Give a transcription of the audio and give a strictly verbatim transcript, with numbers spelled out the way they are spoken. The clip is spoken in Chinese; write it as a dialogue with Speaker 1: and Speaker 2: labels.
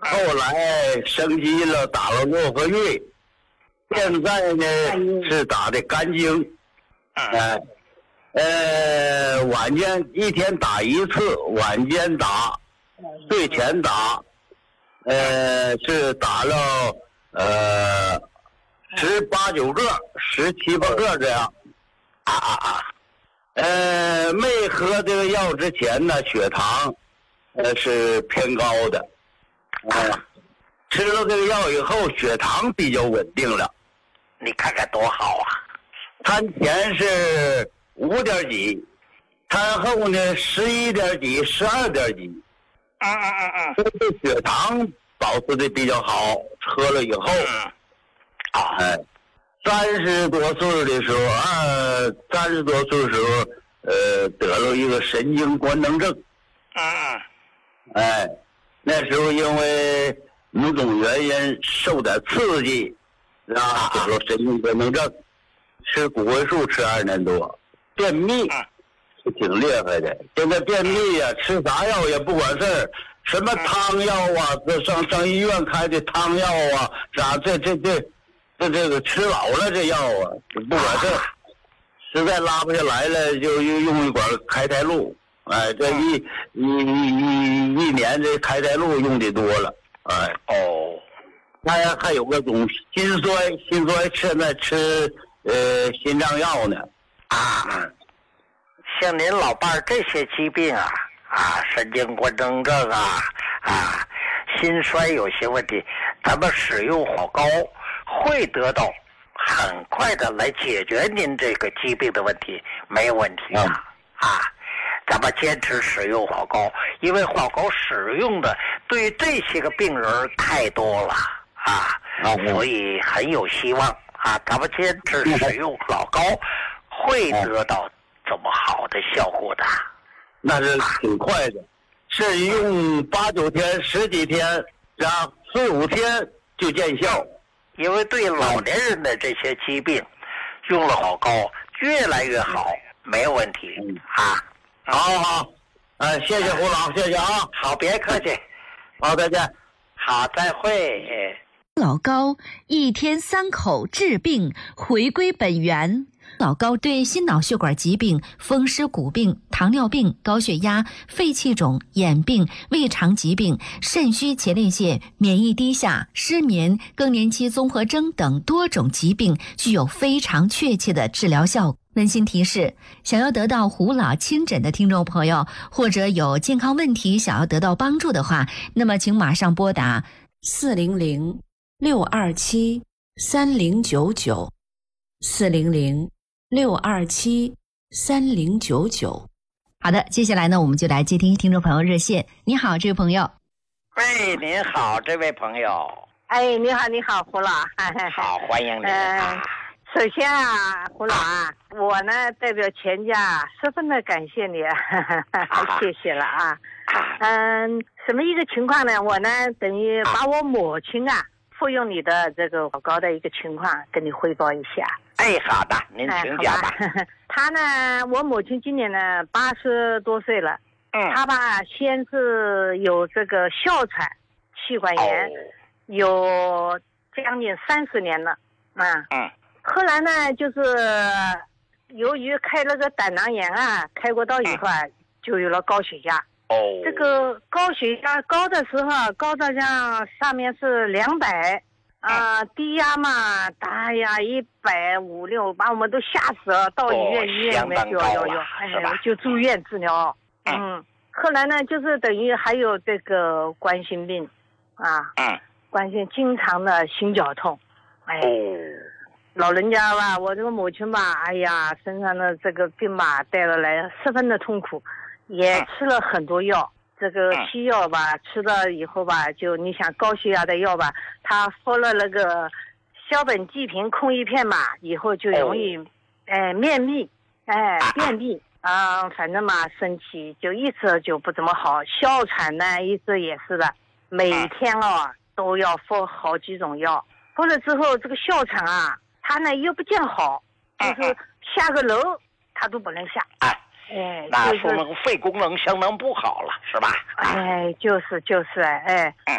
Speaker 1: 后来升级了，打了诺和瑞，现在呢是打的肝经，哎、呃，呃，晚间一天打一次，晚间打，睡前打，呃，是打了呃十八九个、十七八个这样，啊啊啊，呃，没喝这个药之前呢，血糖呃是偏高的。啊，吃了这个药以后，血糖比较稳定了。
Speaker 2: 你看看多好啊！
Speaker 1: 餐前是五点几，餐后呢十一点几、十二点几。
Speaker 2: 嗯嗯嗯嗯，
Speaker 1: 这血糖保持的比较好。喝了以后，
Speaker 2: 嗯，啊，
Speaker 1: 哎，三十多岁的时候，二三十多岁的时候，呃，得了一个神经官能症。
Speaker 2: 嗯嗯，
Speaker 1: 哎。那时候因为某种原因受点刺激，啊，得了神经官能症，吃骨灰素吃二年多，便秘是挺厉害的。现在便秘呀、啊，吃啥药也不管事儿，什么汤药啊，这上上医院开的汤药啊，啥这这这这这个吃老了这药啊，不管事儿，实在拉不下来了，就又用一管开泰露。哎，这一一一一年这开泰露用的多了，哎
Speaker 2: 哦，
Speaker 1: 还还有个种心衰，心衰现在吃呃心脏药呢，
Speaker 2: 啊，像您老伴儿这些疾病啊啊，神经官能症啊啊，心衰有些问题，咱们使用火膏会得到很快的来解决您这个疾病的问题，没问题啊、嗯、啊。咱们坚持使用火膏，因为火膏使用的对这些个病人太多了啊，所以很有希望啊。咱们坚持使用老膏，会得到这么好的效果的。
Speaker 1: 那是挺快的，是用八九天、十几天，然后四五天就见效。
Speaker 2: 因为对老年人的这些疾病，用了火膏越来越好，没问题啊。
Speaker 1: 好好好，哎，谢谢胡老，谢谢啊，
Speaker 2: 好，别客气，
Speaker 1: 好，再见，
Speaker 2: 好，再会。
Speaker 3: 老高一天三口治病，回归本源。老高对心脑血管疾病、风湿骨病、糖尿病、高血压、肺气肿、眼病、胃肠疾病、肾虚前列腺、免疫低下、失眠、更年期综合征等多种疾病具有非常确切的治疗效果。温馨提示：想要得到胡老亲诊的听众朋友，或者有健康问题想要得到帮助的话，那么请马上拨打四零零六二七三零九九四零零六二七三零九九。好的，接下来呢，我们就来接听听众朋友热线。你好，这位朋友。
Speaker 2: 喂，您好，这位朋友。
Speaker 4: 哎，你好，你好，胡老。
Speaker 2: 好，欢迎您。
Speaker 4: 呃首先啊，胡老啊，我呢代表全家十分的感谢你，谢谢了啊。嗯，什么一个情况呢？我呢等于把我母亲啊服用你的这个火膏的一个情况跟你汇报一下。
Speaker 2: 哎，好的，您请讲吧。
Speaker 4: 她呢，我母亲今年呢八十多岁了，
Speaker 2: 嗯，
Speaker 4: 她吧先是有这个哮喘、气管炎，
Speaker 2: 哦、
Speaker 4: 有将近三十年了，啊，
Speaker 2: 嗯。
Speaker 4: 后来呢，就是由于开了个胆囊炎啊，开过刀以后啊，就有了高血压。
Speaker 2: 哦，
Speaker 4: 这个高血压高的时候，高到像上面是两百啊，低压嘛，哎呀，一百五六，把我们都吓死了。到医院、哦、医院里面就要要，哎，就住院治疗。嗯，嗯后来呢，就是等于还有这个冠心病啊，
Speaker 2: 嗯，
Speaker 4: 冠心经常的心绞痛，哎。
Speaker 2: 哦
Speaker 4: 老人家吧，我这个母亲吧，哎呀，身上的这个病吧带了来十分的痛苦，也吃了很多药。这个西药吧，吃了以后吧，就你想高血压的药吧，他服了那个硝苯济平控一片嘛，以后就容易，哎，便秘，哎，便秘啊、呃，反正嘛，身体就一直就不怎么好。哮喘呢，一直也是的，每天哦都要服好几种药，服了之后，这个哮喘啊。他呢又不见好，就是下个楼他都不能下。
Speaker 2: 哎，
Speaker 4: 哎，
Speaker 2: 那说明肺功能相当不好了，是吧？
Speaker 4: 哎，就是就是哎。
Speaker 2: 嗯